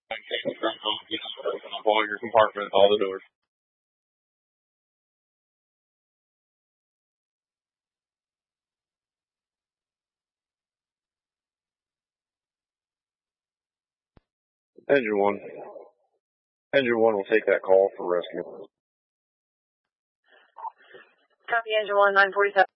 Open up all your compartments, all the doors. Engine 1. Engine 1 will take that call for rescue. Copy, Engine 1, 947.